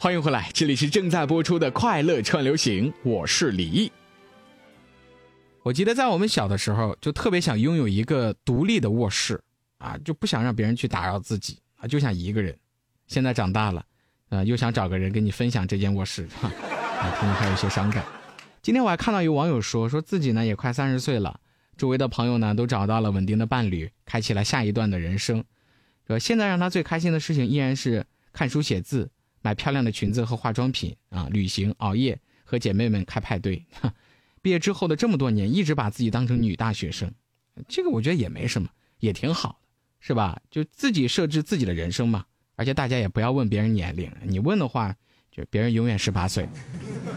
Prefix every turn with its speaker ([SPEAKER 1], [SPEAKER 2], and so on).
[SPEAKER 1] 欢迎回来，这里是正在播出的快乐串流行，我是李毅。我记得在我们小的时候就特别想拥有一个独立的卧室啊，就不想让别人去打扰自己啊，就想一个人。现在长大了又想找个人跟你分享这间卧室听着还有一些伤感。今天我还看到有网友说自己呢也快30岁了，周围的朋友呢都找到了稳定的伴侣，开启了下一段的人生。说现在让他最开心的事情依然是看书写字，买漂亮的裙子和化妆品啊，旅行熬夜和姐妹们开派对。毕业之后的这么多年一直把自己当成女大学生，这个我觉得也没什么，也挺好的，是吧？就自己设置自己的人生嘛。而且大家也不要问别人年龄，你问的话就别人永远18岁。